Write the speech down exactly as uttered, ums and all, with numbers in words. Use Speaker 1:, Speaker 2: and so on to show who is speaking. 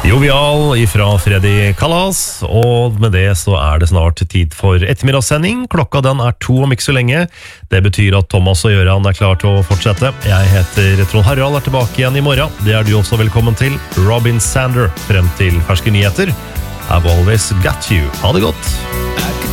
Speaker 1: Jovial ifra Freddy Kalas, og med det så er det snart tid for ettermiddagssending. Klokka den er to om ikke så lenge. Det betyr at Thomas og Gøran er klar til å fortsette. Jeg heter Trond Harald, er tilbake igjen i morgen. Det er du også velkommen til. Robin Sander frem til ferske nyheter. I've always got you. Ha det godt!